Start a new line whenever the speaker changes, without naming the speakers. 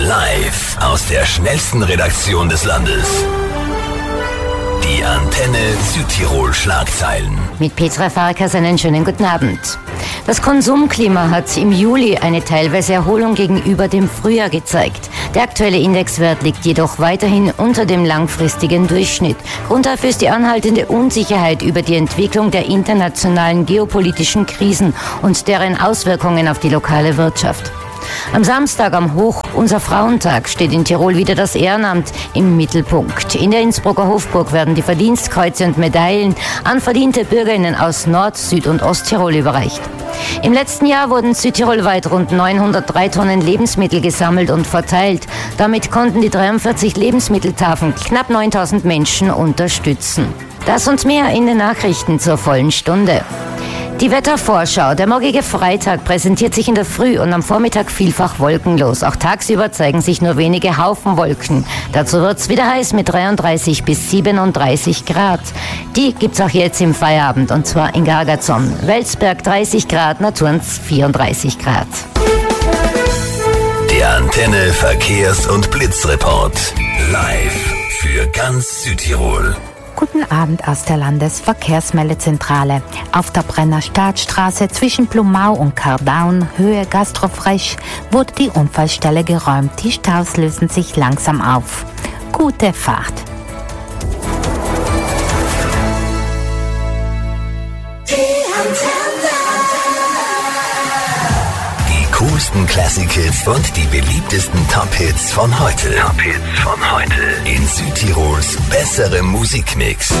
Live aus der schnellsten Redaktion des Landes. Die Antenne Südtirol Schlagzeilen.
Mit Petra Farkas einen schönen guten Abend. Das Konsumklima hat im Juli eine teilweise Erholung gegenüber dem Frühjahr gezeigt. Der aktuelle Indexwert liegt jedoch weiterhin unter dem langfristigen Durchschnitt. Grund dafür ist die anhaltende Unsicherheit über die Entwicklung der internationalen geopolitischen Krisen und deren Auswirkungen auf die lokale Wirtschaft. Am Samstag am Unser Frauentag steht in Tirol wieder das Ehrenamt im Mittelpunkt. In der Innsbrucker Hofburg werden die Verdienstkreuze und Medaillen an verdiente BürgerInnen aus Nord-, Süd- und Osttirol überreicht. Im letzten Jahr wurden südtirolweit rund 903 Tonnen Lebensmittel gesammelt und verteilt. Damit konnten die 43 Lebensmitteltafeln knapp 9000 Menschen unterstützen. Das und mehr in den Nachrichten zur vollen Stunde. Die Wettervorschau. Der morgige Freitag präsentiert sich in der Früh und am Vormittag vielfach wolkenlos. Auch tagsüber zeigen sich nur wenige Haufenwolken. Dazu wird's wieder heiß mit 33 bis 37 Grad. Die gibt's auch jetzt im Feierabend und zwar in Gargazon. Welsberg 30 Grad, Naturns 34 Grad.
Der Antenne Verkehrs- und Blitzreport. Live für ganz Südtirol.
Guten Abend aus der Landesverkehrsmeldezentrale. Auf der Brenner Staatsstraße zwischen Blumau und Kardaun, Höhe Gastrofresh, wurde die Unfallstelle geräumt. Die Staus lösen sich langsam auf. Gute Fahrt.
Die coolsten Classic-Hits und die beliebtesten Top-Hits von heute. In Südtirols besserem Musikmix.